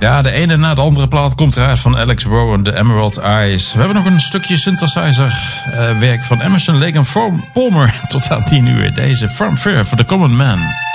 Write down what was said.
Ja, de ene na de andere plaat komt eruit van Alex Rowan, de Emerald Eyes. We hebben nog een stukje synthesizer werk van Emerson, Lake & Palmer tot aan 10 uur. Deze From Fear for the Common Man.